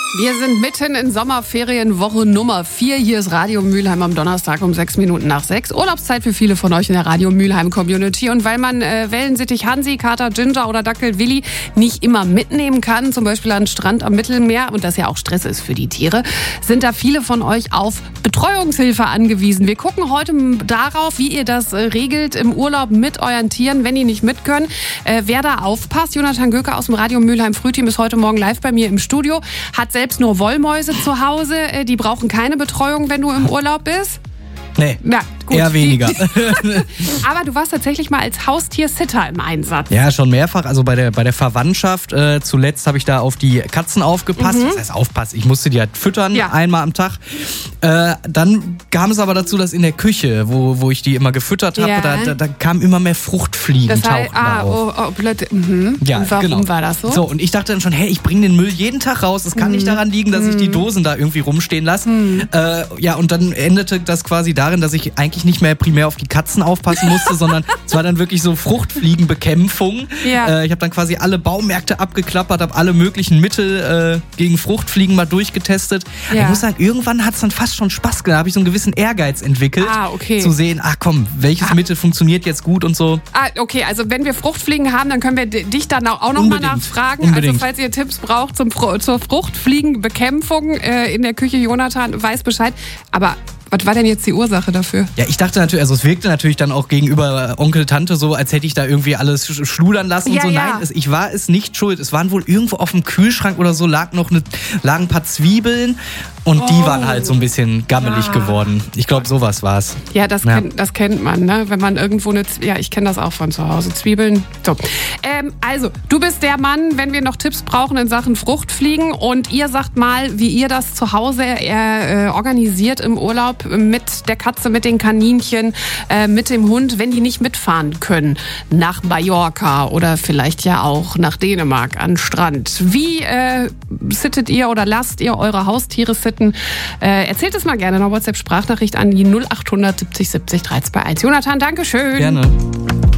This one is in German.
Wir sind mitten in Sommerferienwoche Nummer 4. Hier ist Radio Mülheim am Donnerstag um 6:06. Urlaubszeit für viele von euch in der Radio Mülheim Community. Und weil man Wellensittich Hansi, Kater Ginger oder Dackel Willi nicht immer mitnehmen kann, zum Beispiel an den Strand am Mittelmeer, und das ja auch Stress ist für die Tiere, sind da viele von euch auf Betreuungshilfe angewiesen. Wir gucken heute darauf, wie ihr das regelt im Urlaub mit euren Tieren, wenn die nicht mit können. Wer da aufpasst, Jonathan Göke aus dem Radio Mülheim Frühteam ist heute Morgen live bei mir im Studio, hat selbst nur Wollmäuse zu Hause, die brauchen keine Betreuung, wenn du im Urlaub bist. Nee, ja, gut. Eher weniger. Aber du warst tatsächlich mal als Haustiersitter im Einsatz. Ja, schon mehrfach. Also bei der Verwandtschaft. Zuletzt habe ich da auf die Katzen aufgepasst. Das heißt aufpassen, ich musste die halt füttern, einmal am Tag. Dann kam es aber dazu, dass in der Küche, wo ich die immer gefüttert habe, da kamen immer mehr Fruchtfliegen. Das heißt, Ja, und warum war das so? So, und ich dachte dann schon, hey, ich bringe den Müll jeden Tag raus. Es kann nicht daran liegen, dass ich die Dosen da irgendwie rumstehen lasse. Und dann endete das quasi darin, dass ich eigentlich nicht mehr primär auf die Katzen aufpassen musste, sondern es war dann wirklich so Fruchtfliegenbekämpfung. Ja. Ich habe dann quasi alle Baumärkte abgeklappert, habe alle möglichen Mittel gegen Fruchtfliegen mal durchgetestet. Ja. Ich muss sagen, irgendwann hat es dann fast schon Spaß gemacht. Da habe ich so einen gewissen Ehrgeiz entwickelt, zu sehen, welches Mittel funktioniert jetzt gut und so. Okay, also wenn wir Fruchtfliegen haben, dann können wir dich dann auch noch mal nachfragen. Unbedingt. Also falls ihr Tipps braucht zur Fruchtfliegenbekämpfung in der Küche, Jonathan weiß Bescheid. Aber was war denn jetzt die Ursache dafür? Ja, ich dachte natürlich, also es wirkte natürlich dann auch gegenüber Onkel, Tante so, als hätte ich da irgendwie alles schludern lassen und so. Ja. Nein, ich war es nicht schuld. Es waren wohl irgendwo auf dem Kühlschrank oder so, lagen ein paar Zwiebeln und die waren halt so ein bisschen gammelig geworden. Ich glaube, sowas war es. Ja, das kennt man, ne? Wenn man irgendwo ich kenne das auch von zu Hause. Zwiebeln. So. Also, du bist der Mann, wenn wir noch Tipps brauchen in Sachen Fruchtfliegen, und ihr sagt mal, wie ihr das zu Hause organisiert im Urlaub mit der Katze, mit den Kaninchen, mit dem Hund, wenn die nicht mitfahren können nach Mallorca oder vielleicht ja auch nach Dänemark an den Strand. Wie sittet ihr oder lasst ihr eure Haustiere sitten? Erzählt es mal gerne in einer WhatsApp-Sprachnachricht an die 0800 70 70 321. Jonathan, danke schön. Gerne.